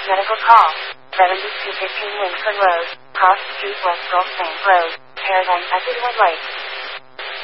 Medical call. 7215 Winsford Road, Cross Street, West Gulf St. Rose, Paradise Exit Red Light.